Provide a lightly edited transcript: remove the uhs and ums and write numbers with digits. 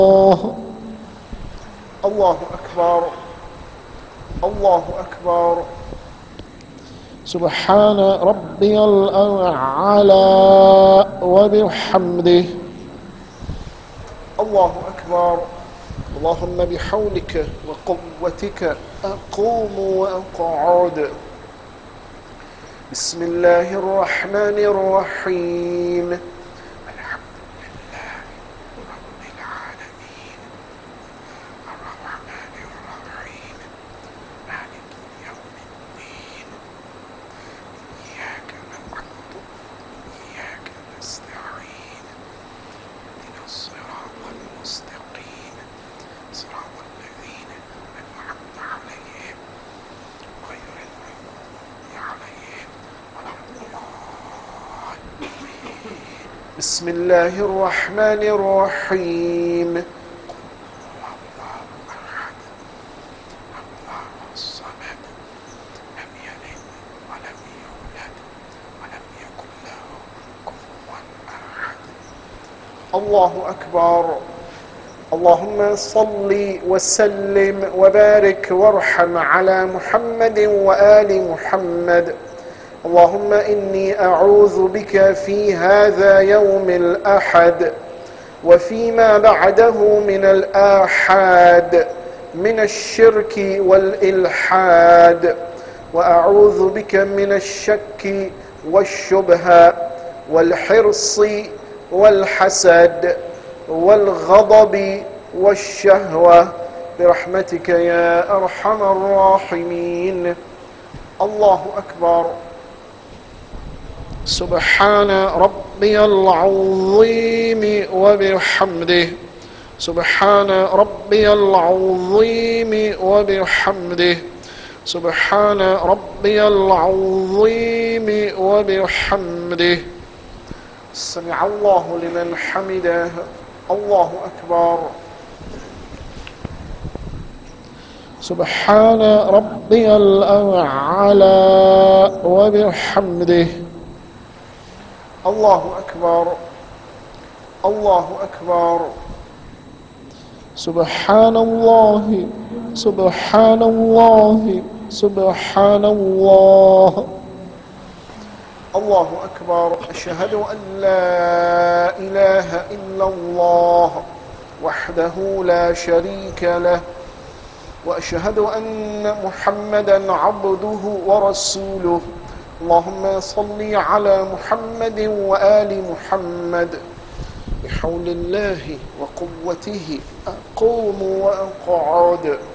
الله أكبر الله أكبر. سبحان ربي الأعلى وبحمده. الله أكبر. اللهم بحولك وقوتك أقوم وأقعد. بسم الله الرحمن الرحيم. بسم الله الرحمن الرحيم. الله أحد الله الصمد لم يلد ولم يولد ولم يكن له كفوا أحد. الله أكبر. اللهم صل وسلم وبارك وارحم على محمد وآل محمد. اللهم إني أعوذ بك في هذا يوم الأحد وفيما بعده من الآحاد من الشرك والإلحاد، وأعوذ بك من الشك والشبهة والحرص والحسد والغضب والشهوة برحمتك يا أرحم الراحمين. الله أكبر. سبحان ربي العظيم وبحمده. سبحان ربي العظيم وبحمده. سبحان ربي العظيم وبحمده. سمع الله لمن حمده. الله أكبر. سبحان ربي الأعلى وبحمده. الله أكبر. الله أكبر. سبحان الله سبحان الله سبحان الله. الله أكبر. أشهد أن لا إله إلا الله وحده لا شريك له، وأشهد أن محمدا عبده ورسوله. اللهم صل على محمد وآل محمد. بحول الله وقوته أقوم وأقعد.